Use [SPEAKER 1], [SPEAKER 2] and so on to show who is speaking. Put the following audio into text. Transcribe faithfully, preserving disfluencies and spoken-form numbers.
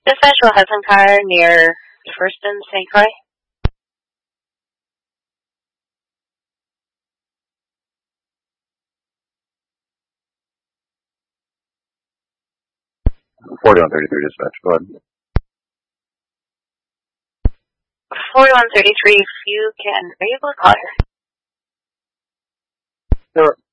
[SPEAKER 1] Dispatch will Hudson Car near First and Saint Croix.
[SPEAKER 2] forty-one thirty-three dispatch, go ahead.
[SPEAKER 1] forty-one thirty-three, if you can, are you able to call her?
[SPEAKER 2] Sure.